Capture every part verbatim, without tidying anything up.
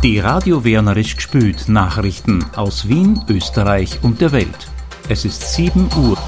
Die Radio Wernerisch gspült Nachrichten aus Wien, Österreich und der Welt. Es ist sieben Uhr.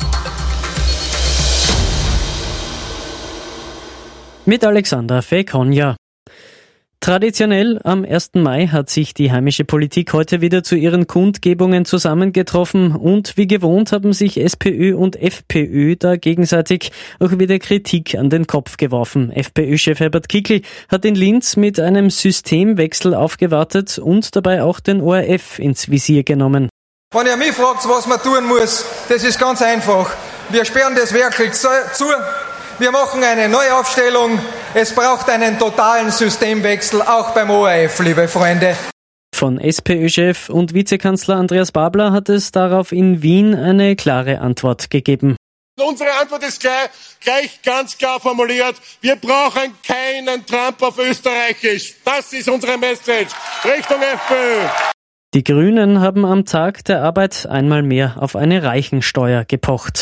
Mit Alexander Fekonja. Traditionell am ersten Mai hat sich die heimische Politik heute wieder zu ihren Kundgebungen zusammengetroffen und wie gewohnt haben sich SPÖ und FPÖ da gegenseitig auch wieder Kritik an den Kopf geworfen. FPÖ-Chef Herbert Kickl hat in Linz mit einem Systemwechsel aufgewartet und dabei auch den O R F ins Visier genommen. Wenn ihr mich fragt, was man tun muss, das ist ganz einfach. Wir sperren das Werkel zu. Wir machen eine Neuaufstellung. Es braucht einen totalen Systemwechsel, auch beim O R F, liebe Freunde. Von SPÖ-Chef und Vizekanzler Andreas Babler hat es darauf in Wien eine klare Antwort gegeben. Unsere Antwort ist gleich, gleich ganz klar formuliert. Wir brauchen keinen Trump auf Österreichisch. Das ist unsere Message Richtung FPÖ. Die Grünen haben am Tag der Arbeit einmal mehr auf eine Reichensteuer gepocht.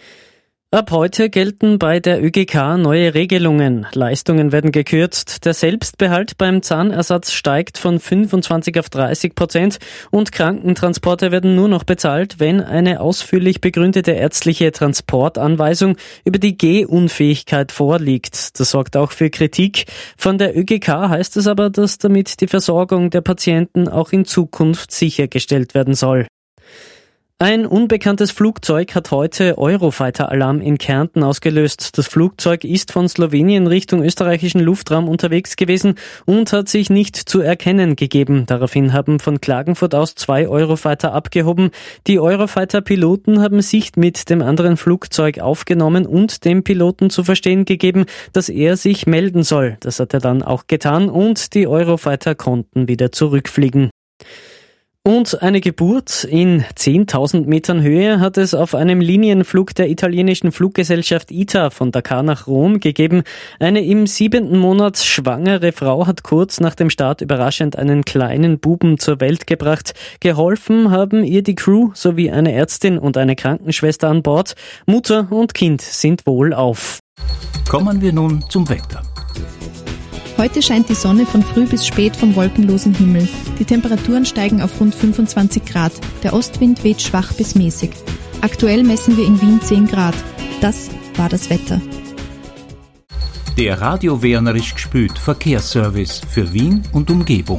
Ab heute gelten bei der Ö G K neue Regelungen. Leistungen werden gekürzt, der Selbstbehalt beim Zahnersatz steigt von fünfundzwanzig auf dreißig Prozent und Krankentransporte werden nur noch bezahlt, wenn eine ausführlich begründete ärztliche Transportanweisung über die Gehunfähigkeit vorliegt. Das sorgt auch für Kritik. Von der Ö G K heißt es aber, dass damit die Versorgung der Patienten auch in Zukunft sichergestellt werden soll. Ein unbekanntes Flugzeug hat heute Eurofighter-Alarm in Kärnten ausgelöst. Das Flugzeug ist von Slowenien Richtung österreichischen Luftraum unterwegs gewesen und hat sich nicht zu erkennen gegeben. Daraufhin haben von Klagenfurt aus zwei Eurofighter abgehoben. Die Eurofighter-Piloten haben Sicht mit dem anderen Flugzeug aufgenommen und dem Piloten zu verstehen gegeben, dass er sich melden soll. Das hat er dann auch getan und die Eurofighter konnten wieder zurückfliegen. Und eine Geburt in zehntausend Metern Höhe hat es auf einem Linienflug der italienischen Fluggesellschaft I T A von Dakar nach Rom gegeben. Eine im siebenten Monat schwangere Frau hat kurz nach dem Start überraschend einen kleinen Buben zur Welt gebracht. Geholfen haben ihr die Crew sowie eine Ärztin und eine Krankenschwester an Bord. Mutter und Kind sind wohlauf. Kommen wir nun zum Wetter. Heute scheint die Sonne von früh bis spät vom wolkenlosen Himmel. Die Temperaturen steigen auf rund fünfundzwanzig Grad. Der Ostwind weht schwach bis mäßig. Aktuell messen wir in Wien zehn Grad. Das war das Wetter. Der Radio Wernerisch gspült Verkehrsservice für Wien und Umgebung.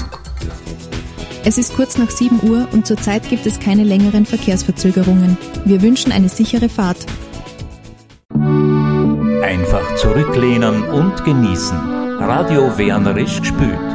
Es ist kurz nach sieben Uhr und zurzeit gibt es keine längeren Verkehrsverzögerungen. Wir wünschen eine sichere Fahrt. Einfach zurücklehnen und genießen. Radio Wernerisch gspült.